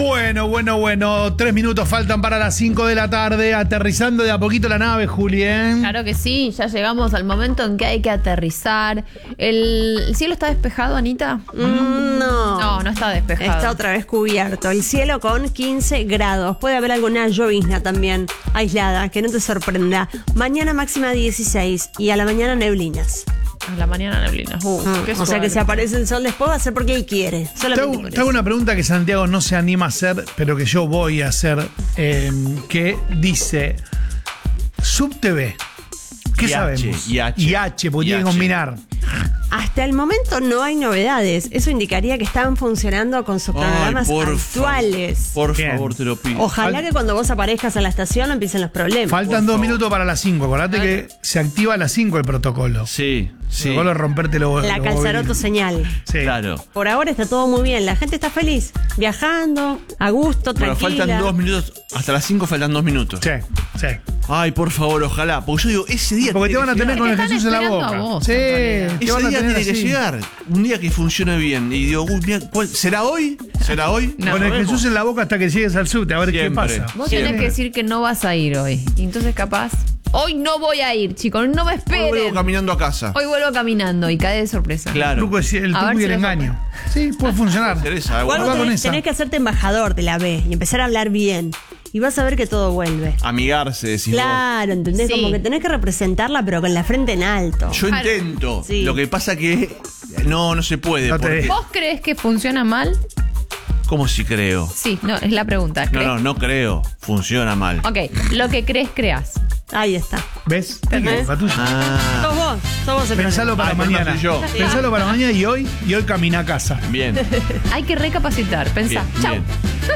Bueno. 3 minutos faltan para las 5 de la tarde. Aterrizando de a poquito la nave, Juli, ¿eh? Claro que sí, ya llegamos al momento en que hay que aterrizar. ¿El cielo está despejado, Anita? No. No está despejado. Está otra vez cubierto. El cielo con 15 grados. Puede haber alguna llovizna también aislada, que no te sorprenda. Mañana máxima 16 y a la mañana neblinas. A la mañana neblina. Qué O sea que si aparece el sol después va a ser porque él quiere. Te hago una pregunta que Santiago no se anima a hacer, pero que yo voy a hacer, que dice SubTV. ¿Qué sabemos? IH, porque tiene que combinar. Hasta el momento no hay novedades. Eso indicaría que estaban funcionando con sus programas actuales. Por favor, te lo pido. Ojalá que cuando vos aparezcas en la estación no empiecen los problemas. Faltan 2 minutos para las 5. Acordate que se activa a las 5 el protocolo. Sí. El protocolo es romperte la calzaroto señal. Sí. Claro. Por ahora está todo muy bien. La gente está feliz. Viajando, a gusto, tranquila. Bueno, faltan 2 minutos. Hasta las 5 faltan 2 minutos. Sí. Ay, por favor, ojalá. Porque yo digo, ese día. Porque te van a tener con el Jesús en la boca. Vos, sí, ese día tiene que llegar. Un día que funcione bien. Y digo, mira, ¿será hoy? ¿Será hoy? No, con el Jesús en la boca hasta que llegues al subte, a ver Siempre. qué pasa. Vos tenés que decir que no vas a ir hoy. Y entonces capaz, hoy no voy a ir, chicos, no me esperen. Hoy vuelvo caminando a casa. Hoy vuelvo caminando y cae de sorpresa. Claro. El truco es el A truco ver y si el lo engaño. Sí, puede funcionar. Teresa, O algo va con esa. tenés que hacerte embajador de la B y empezar a hablar bien. Y vas a ver que todo vuelve. Amigarse, decís Claro, ¿entendés? Sí. Como que tenés que representarla, pero con la frente en alto. vos. Yo intento. Sí. Lo que pasa que no se puede. No te porque, dejo. ¿Vos crees que funciona mal? ¿Cómo si creo? Sí, no, es la pregunta. No creo. Funciona mal. Ok, lo que creas. Ahí está. ¿Ves? ¿Entendés? La tuya. Sos vos el Pensalo para Ay, pero no mañana. soy yo. Pensalo para mañana y hoy camina a casa. Bien. Hay que recapacitar, pensá. Bien, Chau. bien.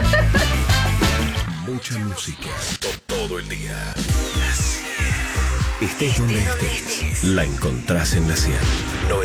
Mucha música todo el día. Estés donde estés, la encontrás en la 100.